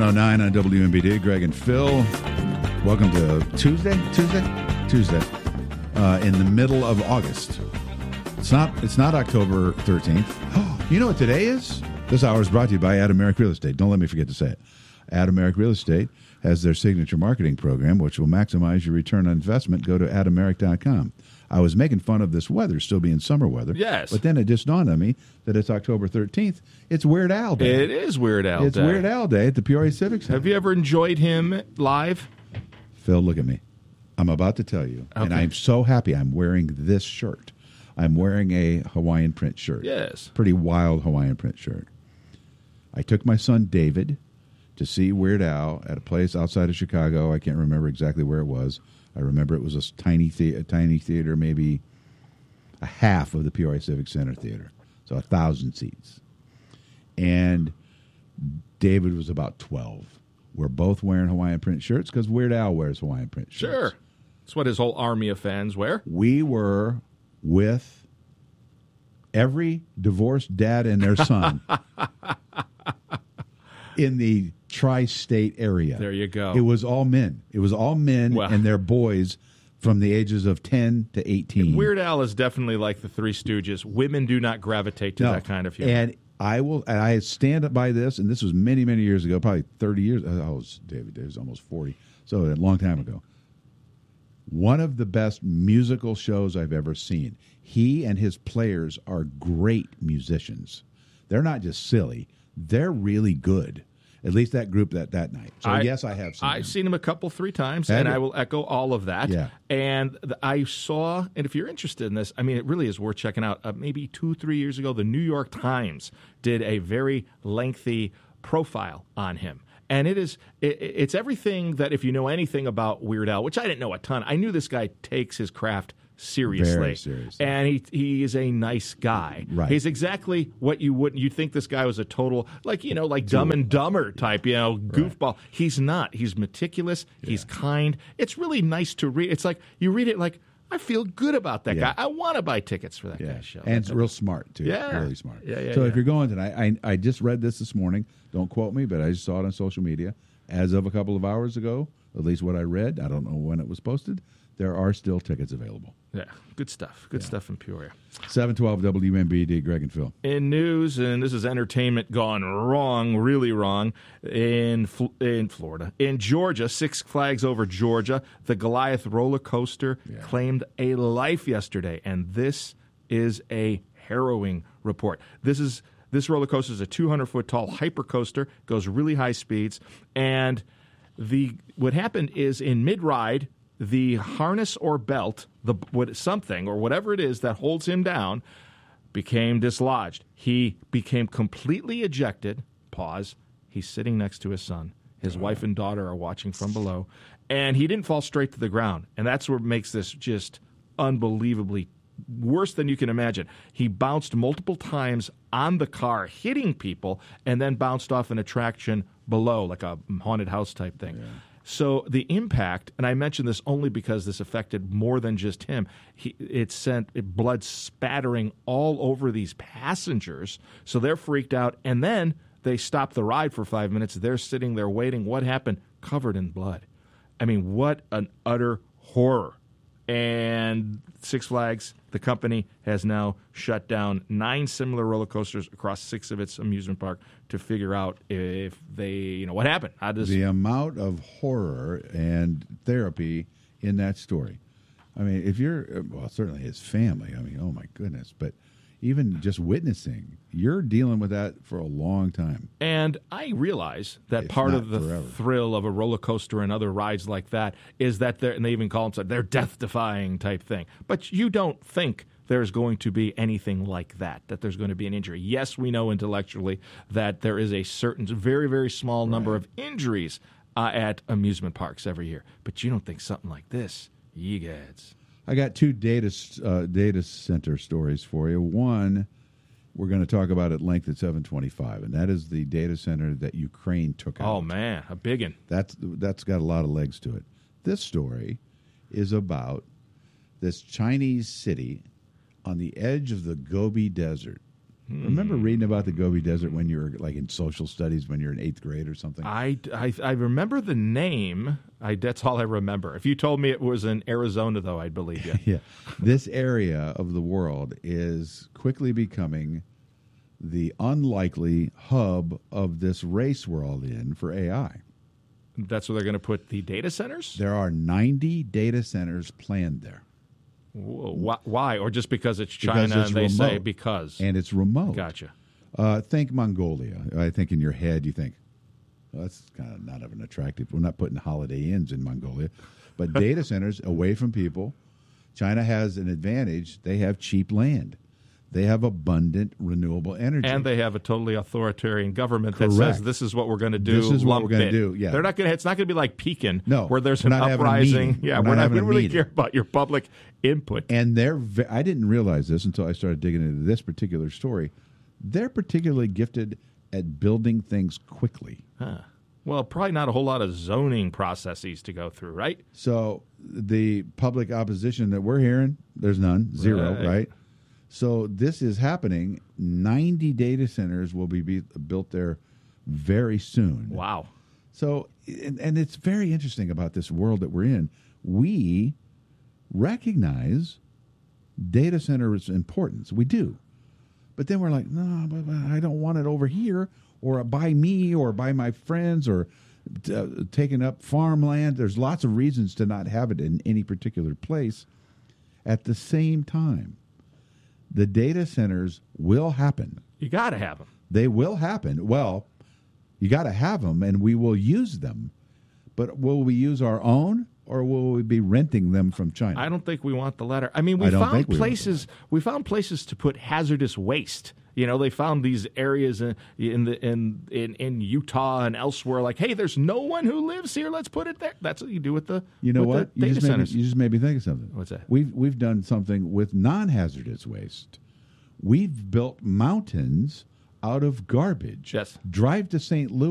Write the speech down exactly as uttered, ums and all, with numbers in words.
seven oh nine on W M B D. Greg and Phil. Welcome to Tuesday? Tuesday? Tuesday. Uh, in the middle of August. It's not It's not October thirteenth. You know what today is? This hour is brought to you by Adameric Real Estate. Don't let me forget to say it. Adameric Real Estate has their signature marketing program, which will maximize your return on investment. Go to adameric dot com. I was making fun of this weather still being summer weather. Yes. But then it just dawned on me that it's October thirteenth. It's Weird Al Day. It is Weird Al it's Day. It's Weird Al Day at the Peoria Civic Center. Have you ever enjoyed him live? Phil, look at me. I'm about to tell you, okay. and I'm so happy I'm wearing this shirt. I'm wearing a Hawaiian print shirt. Yes. Pretty wild Hawaiian print shirt. I took my son David to see Weird Al at a place outside of Chicago. I can't remember exactly where it was. I remember it was a tiny, the- a tiny theater, maybe a half of the Peoria Civic Center theater, so a thousand seats. And David was about twelve. We're both wearing Hawaiian print shirts because Weird Al wears Hawaiian print shirts. Sure. That's what his whole army of fans wear. We were with every divorced dad and their son in the tri-state area. There you go. It was all men. It was all men Well, and their boys from the ages of ten to eighteen. Weird Al is definitely like the Three Stooges. Women do not gravitate to No. that kind of humor. And I will. And I stand up by this, and this was many, many years ago, probably thirty years. I was David. David was almost forty, so a long time ago. One of the best musical shows I've ever seen. He and his players are great musicians. They're not just silly; they're really good. At least that group that, that night. So, I, yes, I have seen I've him. seen him a couple, three times, Have and you? I will echo all of that. Yeah. And the, I saw, and if you're interested in this, I mean, it really is worth checking out. Uh, maybe two, three years ago, the New York Times did a very lengthy profile on him. And it is, it, it's everything that if you know anything about Weird Al, which I didn't know a ton, I knew this guy takes his craft seriously. Very seriously. And he he is a nice guy. Right. He's exactly what you wouldn't, you'd think this guy was a total, like, you know, like Dumb and Dumber type, you know, goofball. Right. He's not. He's meticulous. Yeah. He's kind. It's really nice to read. It's like, you read it like, I feel good about that yeah. guy. I want to buy tickets for that yeah. guy's show. And it's real smart, too. Yeah. Really smart. Yeah, yeah, so yeah. if you're going tonight, I, I just read this this morning. Don't quote me, but I just saw it on social media. As of a couple of hours ago, at least what I read, I don't know when it was posted, there are still tickets available. Yeah, good stuff. Good yeah. stuff in Peoria. seven twelve W M B D, Greg and Phil. In news, and this is entertainment gone wrong, really wrong, in in Florida. In Georgia, Six Flags Over Georgia, the Goliath roller coaster yeah. claimed a life yesterday, and this is a harrowing report. This is this roller coaster is a two hundred foot tall hyper coaster, goes really high speeds, and the what happened is in mid-ride, the harness or belt, the what something or whatever it is that holds him down, became dislodged. He became completely ejected. Pause. He's sitting next to his son. His oh. wife and daughter are watching from below. And he didn't fall straight to the ground. And that's what makes this just unbelievably worse than you can imagine. He bounced multiple times on the car, hitting people, and then bounced off an attraction below, like a haunted house type thing. Yeah. So the impact, and I mention this only because this affected more than just him, he, it sent blood spattering all over these passengers. So they're freaked out, and then they stop the ride for five minutes. They're sitting there waiting. What happened? Covered in blood. I mean, what an utter horror. And Six Flags, the company, has now shut down nine similar roller coasters across six of its amusement park to figure out if they, you know, what happened. How does the amount of horror and therapy in that story. I mean, if you're, well, certainly his family. I mean, oh my goodness, but even just witnessing, you're dealing with that for a long time. And I realize that If part of the forever. thrill of a roller coaster and other rides like that is that they're, and they even call them, they're death-defying type thing. But you don't think there's going to be anything like that, that there's going to be an injury. Yes, we know intellectually that there is a certain, very, very small number Right. of injuries uh, at amusement parks every year. But you don't think something like this, yegads. I got two data uh, data center stories for you. One, we're going to talk about at length at seven twenty-five, and that is the data center that Ukraine took out. Oh, man, a big one. That's, that's got a lot of legs to it. This story is about this Chinese city on the edge of the Gobi Desert. Remember reading about the Gobi Desert when you were like in social studies when you're in eighth grade or something? I, I, I remember the name. I, that's all I remember. If you told me it was in Arizona, though, I'd believe you. Yeah. This area of the world is quickly becoming the unlikely hub of this race we're all in for A I. That's where they're going to put the data centers? There are ninety data centers planned there. Whoa, why? Or just because it's China Because it's and they remote. say because? And it's remote. Gotcha. Uh, think Mongolia. I think in your head you think, well, that's kind of not an attractive. We're not putting Holiday Inns in Mongolia. But data centers away from people. China has an advantage. They have cheap land. They have abundant renewable energy. And they have a totally authoritarian government Correct. that says this is what we're going to do. This is what lump we're going it. to do, yeah. They're not going to, it's not going to be like Pekin, No, where there's we're an not having a uprising. meeting. Yeah, We're we're not not, having we a don't really meeting. care about your public input. And they're, ve- I didn't realize this until I started digging into this particular story. They're particularly gifted at building things quickly. Huh. Well, probably not a whole lot of zoning processes to go through, right? So the public opposition that we're hearing, there's none, zero, Right. right? So this is happening. ninety data centers will be, be built there very soon. Wow. So, and, and it's very interesting about this world that we're in. We recognize data centers' importance. We do. But then we're like, no, but, but I don't want it over here or by me or by my friends or uh, taking up farmland. There's lots of reasons to not have it in any particular place. At the same time, the data centers will happen. You got to have them. They will happen. Well, you got to have them, and we will use them. But will we use our own, or will we be renting them from China? I don't think we want the latter. I mean, we I don't found think we want the places. We found places to put hazardous waste. You know, they found these areas in in the in, in in Utah and elsewhere. Like, hey, there's no one who lives here. Let's put it there. That's what you do with the You know with what? the You data just, made me, centers. you just made me think of something. What's that? We've we've done something with non-hazardous waste. We've built mountains out of garbage. Yes. Drive to Saint Louis.